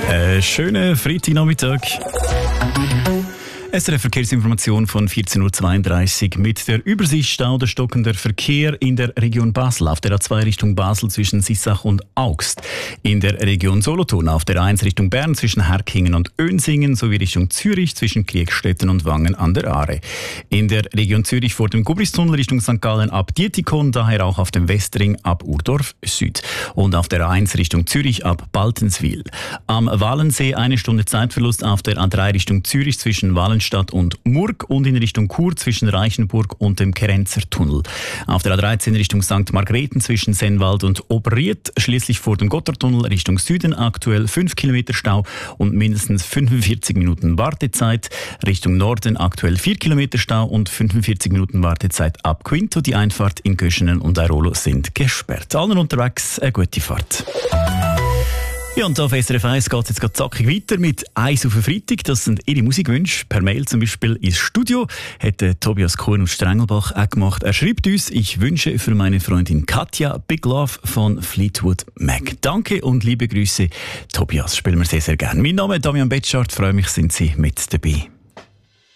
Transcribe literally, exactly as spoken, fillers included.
Äh, schönen Freitagnachmittag. S R F-Verkehrsinformation von vierzehn Uhr zweiunddreißig mit der Übersicht Stau. Der stockender Verkehr in der Region Basel auf der A zwei Richtung Basel zwischen Sissach und Augst. In der Region Solothurn auf der A eins Richtung Bern zwischen Herkingen und Önsingen sowie Richtung Zürich zwischen Kriegstetten und Wangen an der Aare. In der Region Zürich vor dem Gubristunnel Richtung Sankt Gallen ab Dietikon, daher auch auf dem Westring ab Urdorf Süd. Und auf der A eins Richtung Zürich ab Baltenswil. Am Walensee eine Stunde Zeitverlust auf der A drei Richtung Zürich zwischen Walensee Stadt und Murg und in Richtung Chur zwischen Reichenburg und dem Kerenzer Tunnel. Auf der A dreizehn Richtung Sankt Margrethen zwischen Sennwald und Oberried, schließlich vor dem Gotthardtunnel Richtung Süden aktuell fünf Kilometer Stau und mindestens fünfundvierzig Minuten Wartezeit. Richtung Norden aktuell vier Kilometer Stau und fünfundvierzig Minuten Wartezeit ab Quinto. Die Einfahrt in Göschenen und Airolo sind gesperrt. Allen unterwegs eine gute Fahrt. Ja, und auf S R F eins geht es jetzt gerade zackig weiter mit «Eis auf den Freitag». Das sind Ihre Musikwünsche. Per Mail zum Beispiel ins Studio. Hat äh, Tobias Kuhn aus Strengelbach auch gemacht. Er schreibt uns, ich wünsche für meine Freundin Katja «Big Love» von Fleetwood Mac. Danke und liebe Grüße. Tobias, spielen wir sehr, sehr gerne. Mein Name ist Damian Betschart. Freue mich, sind Sie mit dabei.